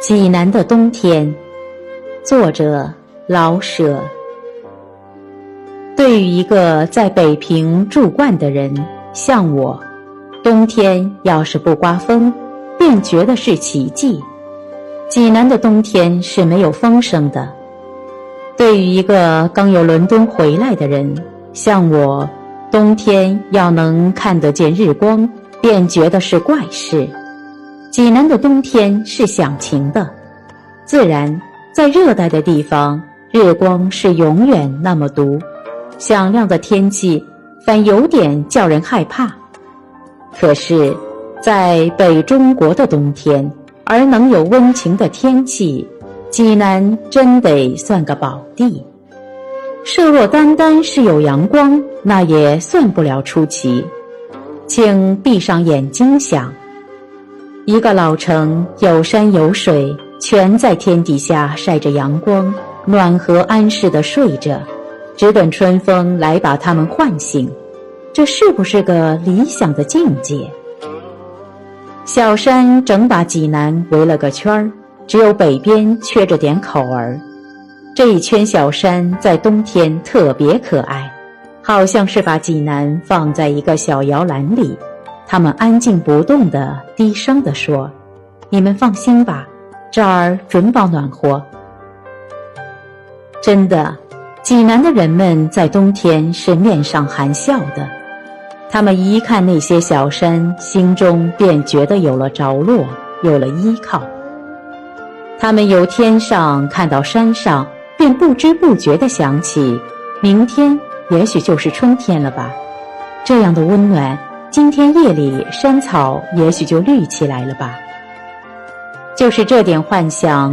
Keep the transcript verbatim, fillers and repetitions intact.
济南的冬天，作者老舍。对于一个在北平住惯的人，像我，冬天要是不刮风，便觉得是奇迹。济南的冬天是没有风声的。对于一个刚由伦敦回来的人，像我，冬天要能看得见日光，便觉得是怪事。济南的冬天是响晴的，自然在热带的地方，日光是永远那么毒，响亮的天气反有点叫人害怕。可是在北中国的冬天，而能有温情的天气，济南真得算个宝地。设若单单是有阳光，那也算不了出奇。请闭上眼睛想，一个老城有山有水，全在天底下晒着阳光，暖和安适地睡着，只等春风来把他们唤醒。这是不是个理想的境界？小山整把济南围了个圈儿，只有北边缺着点口儿。这一圈小山在冬天特别可爱，好像是把济南放在一个小摇篮里。他们安静不动地低声地说，你们放心吧，这儿准保暖和。真的，济南的人们在冬天是面上含笑的，他们一看那些小山，心中便觉得有了着落，有了依靠。他们由天上看到山上，便不知不觉地想起，明天也许就是春天了吧。这样的温暖，今天夜里山草也许就绿起来了吧。就是这点幻想